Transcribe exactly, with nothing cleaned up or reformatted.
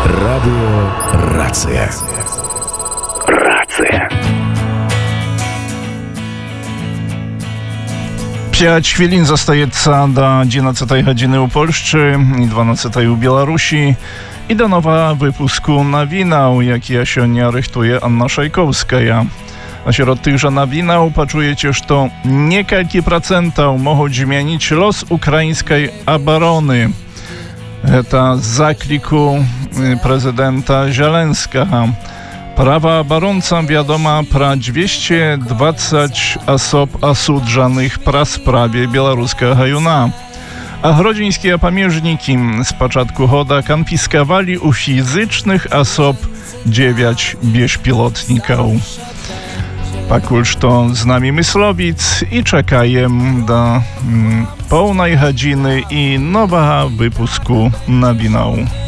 Radio Racje. Racje. П'ять хвилин застається до одинадцятої години у Польщі і дванадцятої у Білорусі. І до нового випуску новинок, які сьогодні рихтує Anna Szajkowska. A wśród tychże nowinów poczujecie, że niekielki procentów mogą zmienić los ukraińskiej obrony. To z zakliku prezydenta Zelenskiego. Prawa obrońcom wiadomo про dwieście dwadzieścia osób osudzonych po sprawie białoruskiego Juna. A grodzińskie pamiężniki z początku года konfiskowali u fizycznych osób dziewięć bezpilotników. Pakul to z nami Myslowic i czekajem do mm, pełnej godziny i nowego wypusku nowinów.